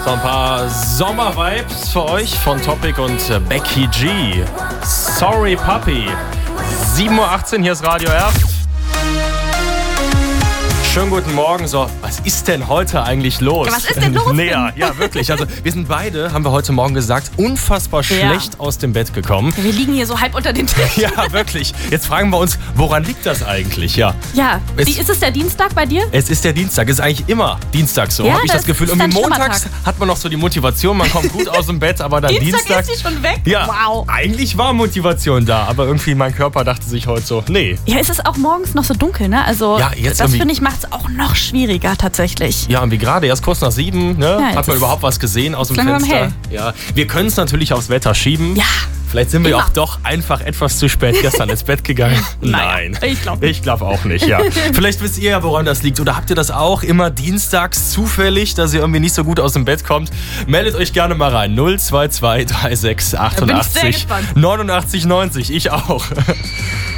So ein paar Sommer-Vibes für euch von Topic und Becky G. Sorry Puppy. 7:18 Uhr, hier ist Radio Erft. Schönen guten Morgen. So, was ist denn heute eigentlich los? Ja, was ist denn los? Ja, wirklich. Also, wir sind beide, haben wir heute Morgen gesagt, unfassbar schlecht aus dem Bett gekommen. Wir liegen hier so halb unter den Tisch. Ja, wirklich. Jetzt fragen wir uns, woran liegt das eigentlich? Ja. Ist es der Dienstag bei dir? Es ist der Dienstag. Es ist eigentlich immer Dienstag so, Ja, habe ich das Gefühl. ist Irgendwie dann montags hat man noch so die Motivation, man kommt gut aus dem Bett, aber dann Dienstag ist die schon weg? Ja, Wow. eigentlich war Motivation da, aber irgendwie mein Körper dachte sich heute so, nee. Ja, ist es auch morgens noch so dunkel, ne? Also Ja, jetzt das irgendwie- finde ich macht es auch noch schwieriger tatsächlich. Ja, und wie gerade, erst kurz nach 7, ne? Ja, jetzt Hat man ist überhaupt was gesehen aus dem langsam Fenster? hell. Ja, wir können es natürlich aufs Wetter schieben. Ja. Vielleicht sind wir Immer. auch doch einfach etwas zu spät gestern ins Bett gegangen. Naja, Nein. ich glaub nicht. Ich glaube auch nicht, ja. Vielleicht wisst ihr ja, woran das liegt. Oder habt ihr das auch immer dienstags zufällig, dass ihr irgendwie nicht so gut aus dem Bett kommt? Meldet euch gerne mal rein. 022 36 bin ich sehr 88 gespannt. 89 90. Ich auch.